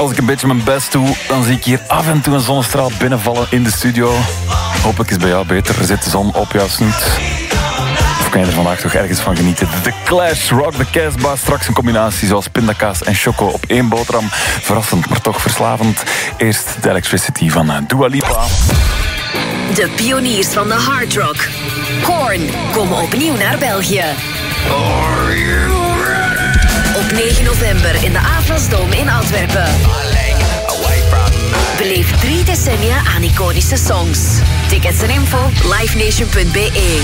als ik een beetje mijn best doe, dan zie ik hier af en toe een zonnestraal binnenvallen in de studio. Hopelijk is bij jou beter. Zit de zon op jouw snoet? Of kan je er vandaag toch ergens van genieten? The Clash, Rock the Casbah. Straks een combinatie zoals pindakaas en choco op één boterham. Verrassend, maar toch verslavend. Eerst de Electricity van Dua Lipa. De pioniers van de hard rock. Korn komen opnieuw naar België. Op 9 november in de Atlasdome in Antwerpen. Beleef 3 decennia aan iconische songs. Tickets en info livenation.be.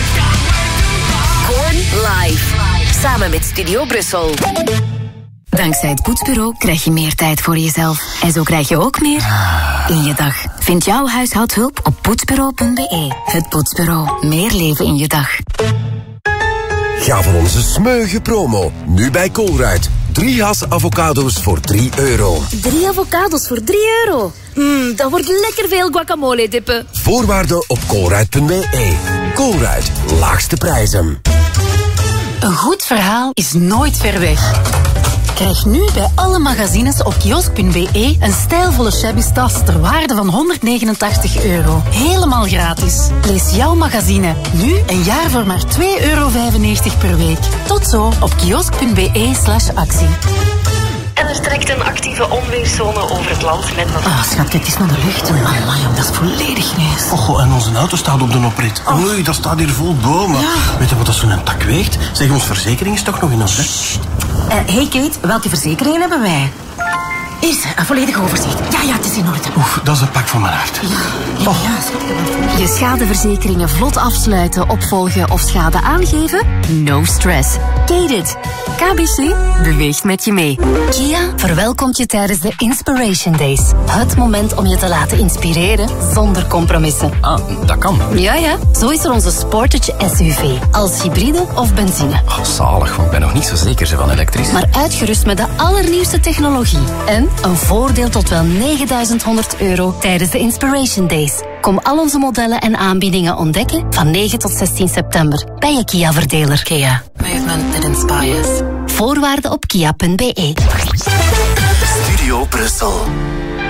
Korn live. Samen met Studio Brussel. Dankzij het Poetsbureau krijg je meer tijd voor jezelf. En zo krijg je ook meer in je dag. Vind jouw huishoudhulp op poetsbureau.be. Het Poetsbureau. Meer leven in je dag. Ga voor onze smeuïge promo. Nu bij Colruyt. 3 has avocado's voor €3. 3 avocados voor €3. Dat wordt lekker veel guacamole dippen. Voorwaarden op colruyt.be. Colruyt. Laagste prijzen. Een goed verhaal is nooit ver weg. Krijg nu bij alle magazines op kiosk.be een stijlvolle shabby tas ter waarde van €189. Helemaal gratis. Lees jouw magazine nu een jaar voor maar €2,95 per week. Tot zo op kiosk.be/actie. En er trekt een actieve onweerszone over het land met nog... Schat, kijk eens naar de lucht. Amai, dat is volledig neus. Och, en onze auto staat op de oprit. Oei, dat staat hier vol bomen. Ja. Weet je wat dat zo'n tak weegt? Zeg, onze verzekering is toch nog in orde? Hey Kate, welke verzekeringen hebben wij? Eerst, een volledig overzicht. Ja, het is in orde. Oef, dat is een pak van mijn hart. Ja, schat. Je schadeverzekeringen vlot afsluiten, opvolgen of schade aangeven? No stress. Kate it. KBC beweegt met je mee. Kia verwelkomt je tijdens de Inspiration Days. Het moment om je te laten inspireren zonder compromissen. Dat kan. Ja. Zo is er onze Sportage SUV. Als hybride of benzine. Zalig, want ik ben nog niet zo zeker van elektrisch. Maar uitgerust met de allernieuwste technologie. En een voordeel tot wel €9.100 tijdens de Inspiration Days. Kom al onze modellen en aanbiedingen ontdekken van 9 tot 16 september bij je Kia-verdeler. Kia. Movement that inspires. Voorwaarden op kia.be. Studio Brussel.